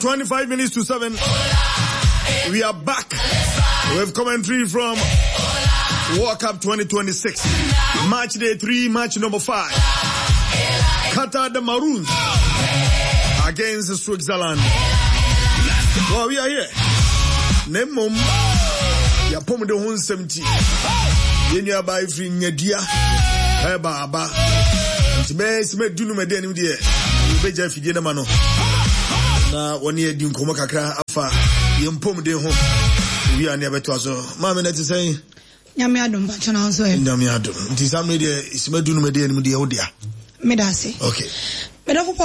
25 minutes to 7. We are back with commentary from World Cup 2026. Match day 3, match number 5. Qatar the Maroons against Switzerland. Well, we are here. Nemom Yapom de 170. Yenya by free Nyadia. Eba. Tibes me dunu me denu de. Beja fidie na mano. Na woni edi nkomo kakra afa yempom de ho. We are never to so. Mama na ti say Nyame adom ba tona so e. Nyame adom. Nti sam me de ismedunu me de enu de odia. Me da se. Okay. Hello,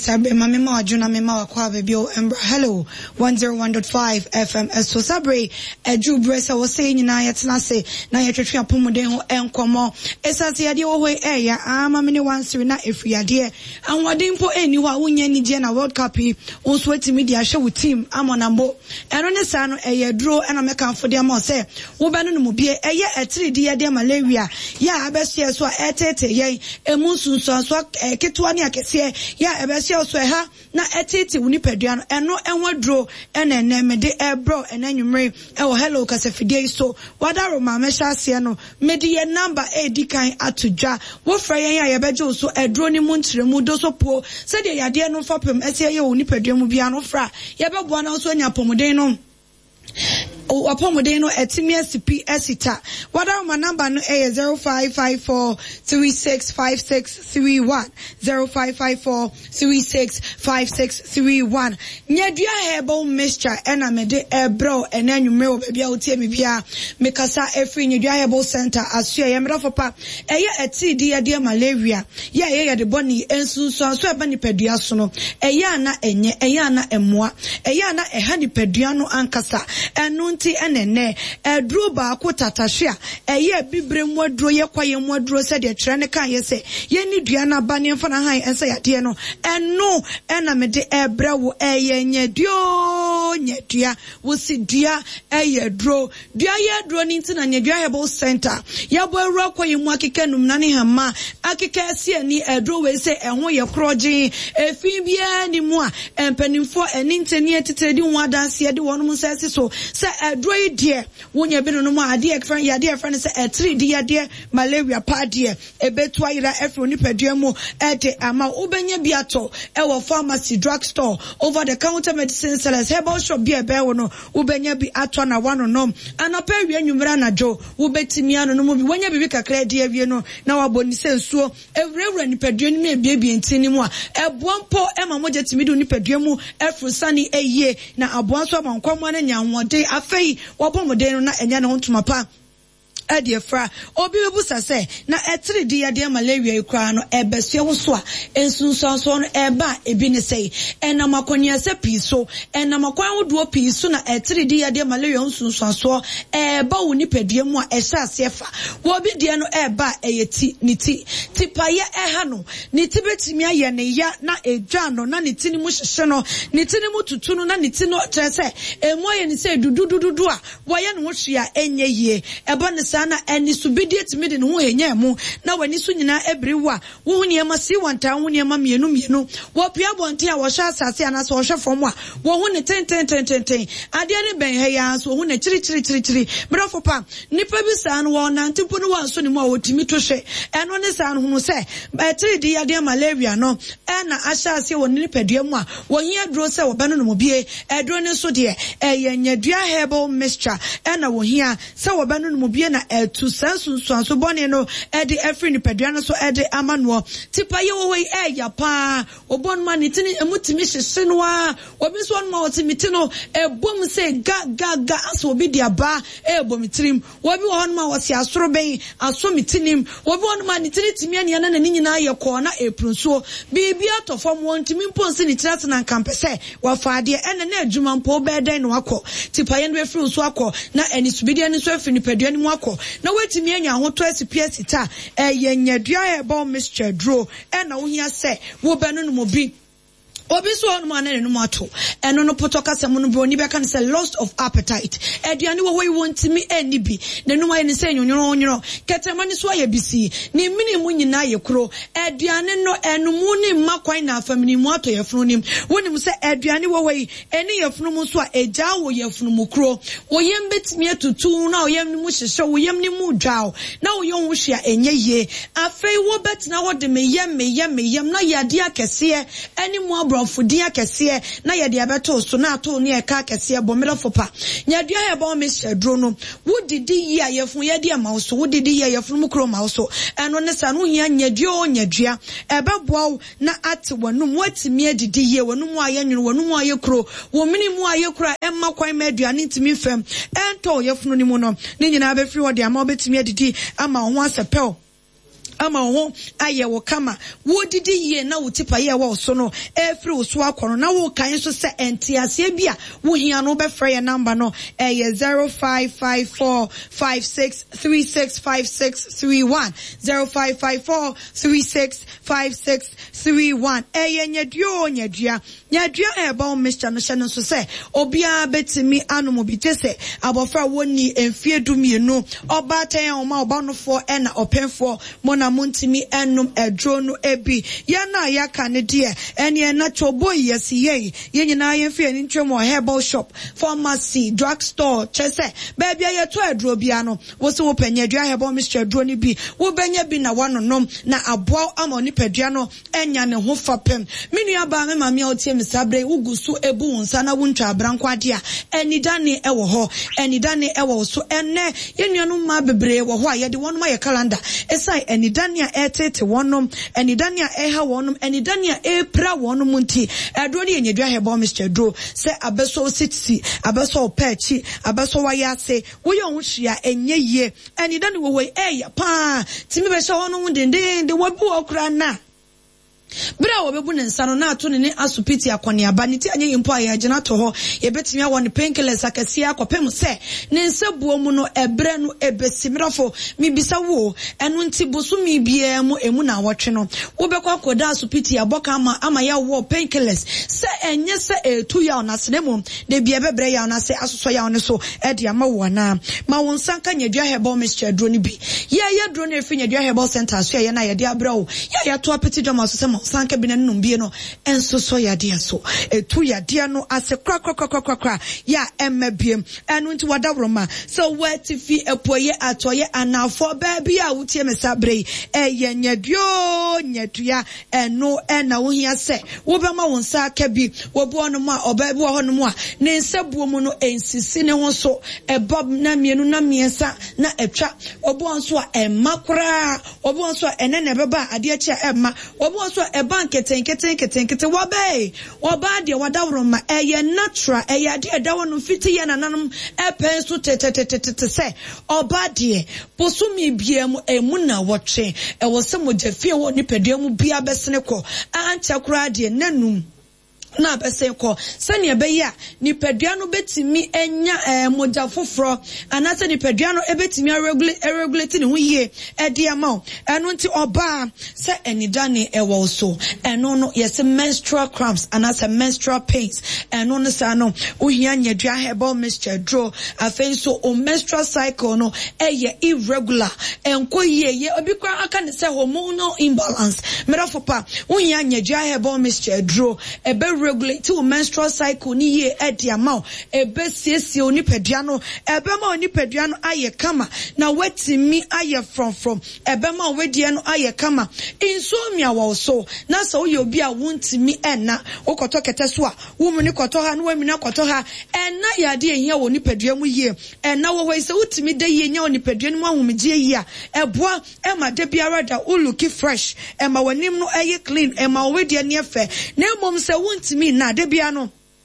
Hello, 101.5 FM. So Sabre, Drew Bressa was saying na yetnase na yetwetwe apomuden enkomo. Esase ade wo hwe eya ama me ne wansiri na efriade. Anwade mpo eni wa wonye ni je na World Cup yi. Onso atimi dia hwe wo team amonambo. Eno ne sa no eye duro ena mekanfo de ama se wo ba no no mobie eye etiridi ye de malaria. Ya abesie so etete ye emunsunso so ketewa ne akese ya ebesi oso ha na etiti wuni pedua eno enwadro ene me de ebro enanwumre ewo hello kasafidie so wadaro ma mesha ase no me de ye number edikan atodwa wo fra yen ya yebeje so edro ni mu ntremu do so po se de yade no fapem ese ye wuni pedua mu bia no fra yebeboa na so anya pomuden no Apomodeno etimia CP esita. Wada my number no 0554365631 0554365631. Nyadua herbal mixture ena mede ebro enanwumre obabi a wotie me bia mekasa efri nyadua herbal center asua ye mra fopa eye etidi ye de malaria ye de boni ensunso so eba ni pedua so no eye ana enye eye ana emoa eye ana eha ni pedua no ankasa enu nti enene edro ba ko tatahwe a eye bibre mu adro ye kwaye mu adro se de kire ne kan ye se ye ni dua na ba ne mfa na han ense yade no eno ena mede ebre wo eye nyedua wo si dua eye dro ye dro ni nti na nyedua herbal center ya bo ewra kwaye mu akeka num na ne hama akeka si ani edro we se eho ye kroje efi bia ni mu a empanimfo eni nteni etitedi ho adanse ye de wonum sese so se edro yi de wonya bi no mu ade ekfran ya de ekfran se etri de ya de malaria pa de ebetu ayira efro ni padua mu ede ama ubenya bi ato ewo pharmacy drugstore over the counter medicine sellers herbal shop bi ebe wo no ubenya bi ato na wano no anopa wi anwumra na jo ubetimi ano no mu bi wonya bi kakra de awie no na waboni se nsuo ewrewra ni padua ni ebiebie ntini mu a eboampo ema moje timidu ni padua mu efro sani eye na aboanso amankwamo na nyanwode afei wabomodeno na enya ne hontuma pa Ediefra obi bebusa se na etri di ya de malaria ikra no ebesue wo so a ensunsanso no eba ebi ne sei enamakonia se piso enamakwan wodo piso na etri di ya de malaria ensunsanso eba wo nipadua mu a ehya asefa wo bi de no eba eyeti niti tipaye eha no niti betimi aye ne ya na edwa no na niti ni mu hyehye no niti ni mu tutu no na niti no trese emoye ni se dudududu a wo ye no wo hwea enye yie eba ne na eni subidi etimi ne ho henya mu na wani so nyina ebrewa wo niema si wanta ho niema mienu wo pia bonte a wo hwa asase anase wo hwe fom a wo ho ne ten ade ne ben he ya so wo ne chiri brafo pa nipa bi sa no wo na ntempo no wanso ne mu a wotimi to hwe eno ne sa no ho se betri di ade malaria no na asase wo ne padua mu a wo hia dro se wo ba no no bie edro ne so de nyadua herbal mixture na wo hia se wo ba no no bie na to sansunso bone no ede efri ni padua no so ede amano tipa ye wo ya pa obon ma ni tini emutimi hyehye no a obi so no ma otimiti no ebom se ga aso obi dia ba ebomitrim obi wo no ma wose asoro ben aso mitinim obi wo no ma ni tini timi ane na ni nyina ye ko na eprunso bibia to fom wontimi mponsi ni tirase na kampese wa faade ene na adwuma mpo be den no akọ tipa ye no efri so akọ na eni subidi ni so efri ni padua ni mu akọ na wetimi anya hoto SPS ta ye nyadua herbal mixture dro na wo hia se wo benu no mobi obi so on man no mato eno no potoka semo no broni be kan say loss of appetite aduane wo we want me ani bi na no ma ni say nyonyo ketemani so ya bisi ni mini mu nyina ye kro aduane no enumu ni makwan na famini mu ato ye funu nim wonim say aduane wo we eni ye funu mu so a eja wo ye funu mu kro wo yem betimi atutu na wo yem ni mu hyehye wo yem ni mu dwao na wo yon wo hia enye ye afei wo betina wo de me yem na yade akese eni mu brofudi akese na yede abeto so na ato ne eka akese bomelo fopa nyadua ya ba Mr. Dro no wodidi yi ayefun yede ma so wodidi yi ayefun mu kro ma so eno ne sa no hia nyadua ebeboa na ate wanum watimi adidi yi wanum ayenwunu wanum ayekro wo mini mu ayekro emma kwan ma aduane ntimi fam ento yefun ni mu no ne nyina abefri ho de ama obetimi adidi ama ho asepel ama ho aye wo kama wo didi ye na wo tipa ye wo so no efri wo so akoro na wo kan so se entiase bia wo hia no be free number no 055456365631 0554365631 nyadua eba Mr. no hye no so se obia betimi anomo bi tese abofra woni enfie dumienu oba tan o ma oba no fo e na openfo mona muntimi enum edro no ebi yana yaka ne de ene na chobo yesiye yenyina yemfie ni ntwemo herbal shop pharmacy drugstore chese baby ayeto edro bia no wo se wo panyadua herbal Mr. Edro ni bi wo benya bi na wanonom na aboa ama ni padua no enya ne ho fapem minu aba me mame a otie misabre ugusu ebu nsa na wuntwa abrankwade a enidane ewo ho enidane ewo so enne yenuanu ma bebre wo ho a yede wonum aye calendar esai enidane a etete wonum enidane a eha wonum enidane a epra wonum nti Edro ni enyedua hebo Mr. Edro se abeso sitsi abeso pechi abeso wayase wo ye ho hia enye ye enidane wo we eya pa timi be so wonum de wabu okra na bra wo bebu ne nsano na ato ne asupiti akone aba ne ti anye yimpo aye gina to ho ye betimi awo ne painkillers akase akopem se ne nsabuo mu no ebre no ebesimrafo mibisa wo enu nti bosu mi bia mu emu na wotwe no wo bekwa akoda asupiti aboka ama ya wo painkillers se enye se etu ya ona senemu de bia bebre ya ona se asoso ya ona so e de ama wo na ma won sanka nyadua hebo Mr. Edro ni bi ye dro na efi nyadua hebo center so ye na ye de abra wo ya to apeti doma so se sanke bi na numbie no enso so yade so etu yade no ase kra ya emmabiem enu nti wadabroma so wetifi epoye atoye anafo baby a wutie mesabrei eye nyadua eno na wo hia se wo bema won sa aka bi wo bo no ma obabi wo hono mu a ne nsabuo mu no ensisi ne ho so ebob na mienu na miensa na etwa obo nso a emakra obo nso a enene beba ade a chia emma obo nso bank keten waba de wadawroma eye natural eye de dawo no fiti ye nananum epen so tete se oba de posumi biam emu na wotwe e wo se mogafie wo nipadua mu bia besene ko ancha kura de nanum na bese ko sane ebeya nipadua no betimi enya moja foforo anase nipadua no ebetimi regulate ne ho yie ede ama eno nti oba se enidane ewo so eno no yes menstrual cramps anase menstrual pains eno no sa no ohia nyadua herbal Mr. Edro afei so o menstrual cycle no eye irregular enko ye obi kwa aka ne se hormonal imbalance merafopa ohia nyadua herbal Mr. Edro ebe regulate to menstrual cycle ni ye edi ama ebe siesie onipadua no ebe ma onipadua no aye kama na wetimi aye from ebe ma wedie no aye kama insomnia wo so na so ye obi a wontimi ena okoto kete so a wo mu ni koto ha no wami na koto ha ena yade ehia wo onipadua mu ye ena wo we se wotimi de ye nya onipadua no ahomgye yi a eboa ema de biara da uluki fresh ema wanim no aye clean ema wedie ne efe na mom se wontimi na de bia no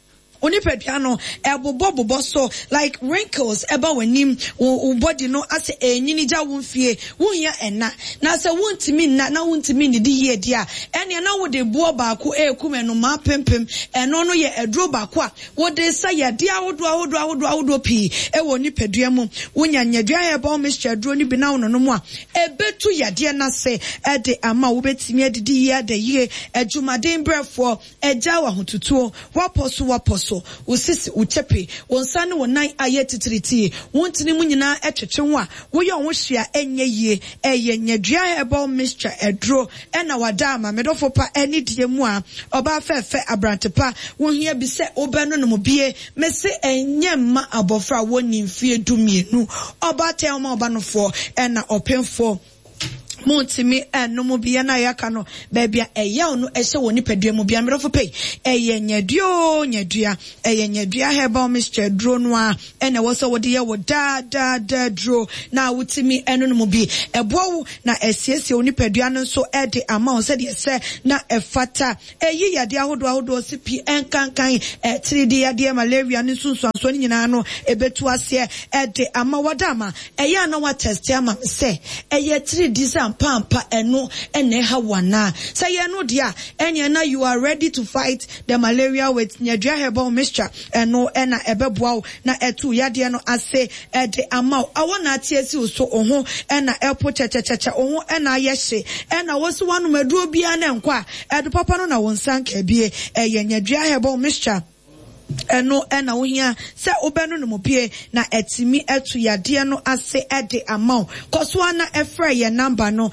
Onipadua no bobo so like wrinkles eba wanim wo body no ase enyini ja wo mfie wo hia ena na se wontimi na wontimi ne di ye dia ene na wo de buo baako ekume no ma pempem eno no ye edro baako a wo de sa ye dia ahodo pi e wo nipadua mu wonya nyadua herbal mixture dro ni bi na wono no mu a ebetu yade na se e de ama wo betimi adidi ye de ye adwumaden brefo eja wa hotutuo waposo wo sisi uchepe wonsa ne wonan aye titiriti wontini mu nyina etwetwe ho a wo ye wo hwea enye yie eye nyadua herbal mixture edro ena wada ama medofo pa eni die mu a oba fefe abrantepa wo hia bi se obeno no mobie mese enye ma abofra woni mfie dumienu oba te oma oba no fo ena opemfo Montimi and no mobiana yakano, baby, a yaw no a so ni pedia mobian of a pay. A yenyadio, nyadria herbal mixture dronwa, and I was over dear would da draw. Now would see me and no mobi. A bow na a siesi only pediano so add the amount said yes, sir, na a fata. A year dia would sipi and can 3 dear malaria and soon so sonino a betuasia at the amawadama. A yana what test yama say. A year 3 disam. Pampa eno ene hawana say no dia enya you are ready to fight the malaria with nyadua herbal mixture eno ena ebeboa na etu yade no ase ede amao awona atiesi so oho ena epo chechecheche oho ena yehye ena woso wanu maduo bia na nkwa ede papa no na wonsanka bie eye nyadua herbal mixture eno ena wohia se obenu no mopie na etimi etu yade no ase ede amount koso na efra ye number no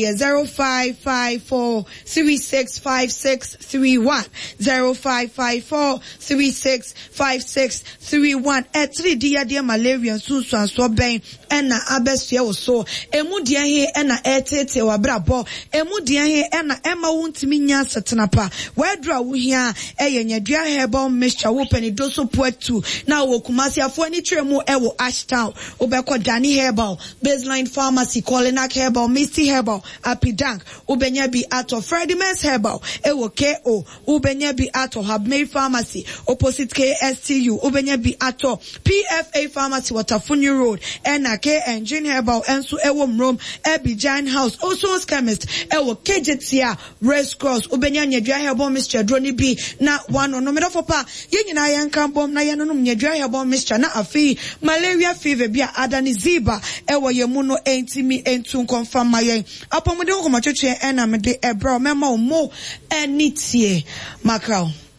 0554365631 0554365631 etri di yade malaria sunsu anso ben ena abesua wo so emu dia he ena etete wabrabo emu dia he ena ema wontimi nya setenapa wedra wohia eye nyadua herbal mixture Penny Doso Poetu now Kumasi afo ni tremu ewo Ashtown obeko Danny Herbal Baseline Pharmacy Kolinak Herbal Misty Herbal Apidank ubenya bi ato Freddy Men's Herbal ewo KO ubenya bi ato Habmay Pharmacy opposite KSTU ubenya bi ato PFA Pharmacy Watafuni Road NK Engine Herbal enso ewo Mrom Giant House Oso's Chemist ewo KJTia Race Cross ubenya nyadua herbal mixture droni bi na one no medafopa na yanka bom na yanonum nyadua herbal mixture na afi malaria fever bia adani ziba ewo yemu no entimi entu confirm mayen apomode ko matwetwe ena mede ebra mema mo enitie makao